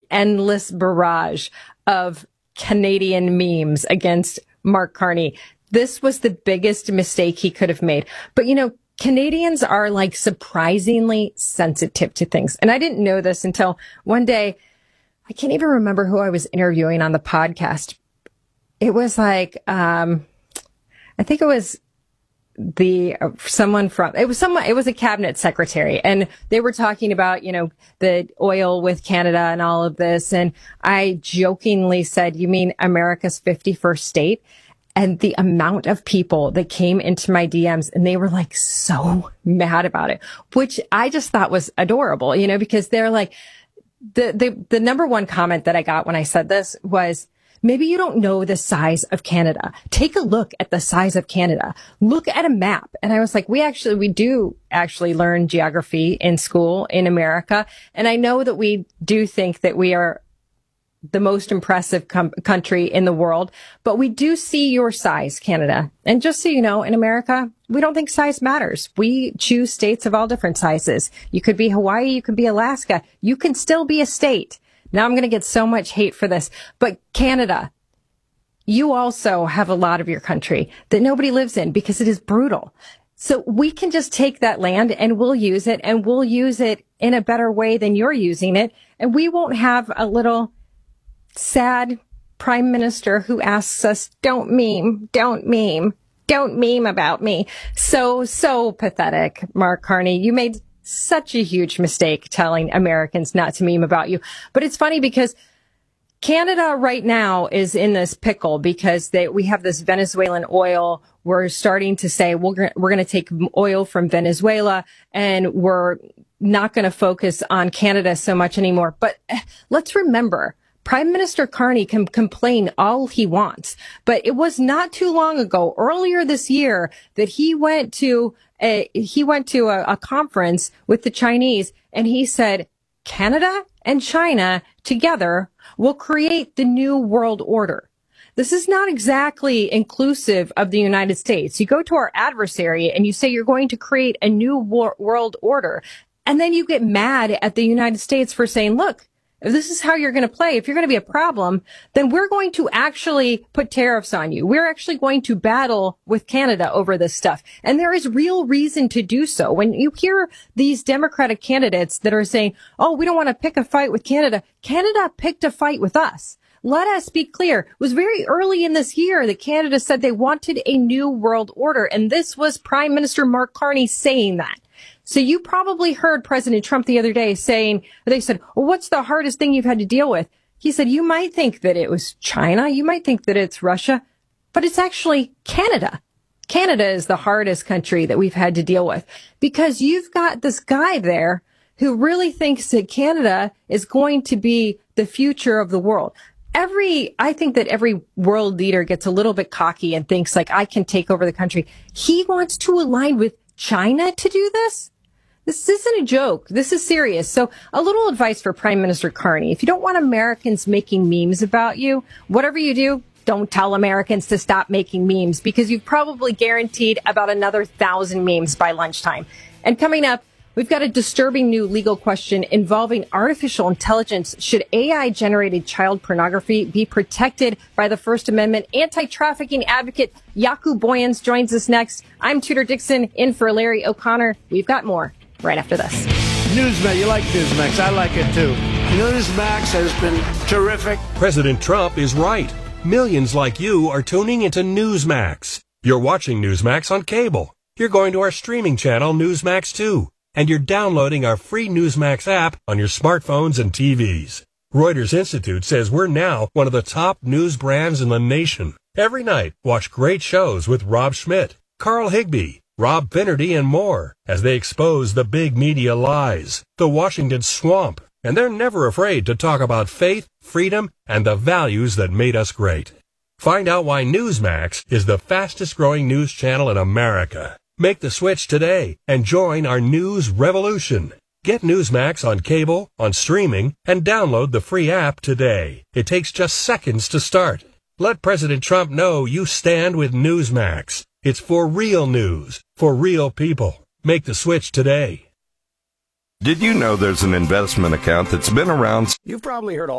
endless barrage of Canadian memes against Mark Carney. This was the biggest mistake he could have made. But, Canadians are like surprisingly sensitive to things. And I didn't know this until one day, I can't even remember who I was interviewing on the podcast. It was like, I think it was it was a cabinet secretary, and they were talking about, the oil with Canada and all of this. And I jokingly said, you mean America's 51st state? And the amount of people that came into my DMs, and they were like so mad about it, which I just thought was adorable, because they're like, the number one comment that I got when I said this was, maybe you don't know the size of Canada. Take a look at the size of Canada. Look at a map. And I was like, we do actually learn geography in school in America. And I know that we do think that we are the most impressive country in the world, but we do see your size, Canada. And just so you know, in America, we don't think size matters. We choose states of all different sizes. You could be Hawaii, you could be Alaska. You can still be a state. Now I'm going to get so much hate for this, but Canada, you also have a lot of your country that nobody lives in because it is brutal. So we can just take that land and we'll use it, and we'll use it in a better way than you're using it. And we won't have a little sad prime minister who asks us, don't meme about me. So pathetic, Mark Carney. You made such a huge mistake telling Americans not to meme about you. But it's funny because Canada right now is in this pickle because we have this Venezuelan oil. We're starting to say we're going to take oil from Venezuela, and we're not going to focus on Canada so much anymore. But let's remember, Prime Minister Carney can complain all he wants, but it was not too long ago, earlier this year, that he went to a conference with the Chinese, and he said, Canada and China together will create the new world order. This is not exactly inclusive of the United States. You go to our adversary and you say you're going to create a new world order, and then you get mad at the United States for saying, look, if this is how you're going to play, if you're going to be a problem, then we're going to actually put tariffs on you. We're actually going to battle with Canada over this stuff. And there is real reason to do so. When you hear these Democratic candidates that are saying, oh, we don't want to pick a fight with Canada. Canada picked a fight with us. Let us be clear. It was very early in this year that Canada said they wanted a new world order. And this was Prime Minister Mark Carney saying that. So you probably heard President Trump the other day they said, well, what's the hardest thing you've had to deal with? He said, you might think that it was China. You might think that it's Russia, but it's actually Canada. Canada is the hardest country that we've had to deal with because you've got this guy there who really thinks that Canada is going to be the future of the world. I think that every world leader gets a little bit cocky and thinks like, I can take over the country. He wants to align with China to do this. This isn't a joke. This is serious. So a little advice for Prime Minister Carney. If you don't want Americans making memes about you, whatever you do, don't tell Americans to stop making memes because you've probably guaranteed about another 1,000 memes by lunchtime. And coming up, we've got a disturbing new legal question involving artificial intelligence. Should AI-generated child pornography be protected by the First Amendment? Anti-trafficking advocate Jaco Booyens joins us next. I'm Tudor Dixon, in for Larry O'Connor. We've got more right after this. Newsmax, you like Newsmax. I like it too. Newsmax has been terrific. President Trump is right. Millions like you are tuning into Newsmax. You're watching Newsmax on cable. You're going to our streaming channel, Newsmax 2. And you're downloading our free Newsmax app on your smartphones and TVs. Reuters Institute says we're now one of the top news brands in the nation. Every night, watch great shows with Rob Schmidt, Carl Higbie, Rob Finnerty, and more as they expose the big media lies, the Washington swamp, and they're never afraid to talk about faith, freedom, and the values that made us great. Find out why Newsmax is the fastest growing news channel in America. Make the switch today and join our news revolution. Get Newsmax on cable, on streaming, and download the free app today. It takes just seconds to start. Let President Trump know you stand with Newsmax. It's for real news, for real people. Make the switch today. Did you know there's an investment account that's been around? You've probably heard all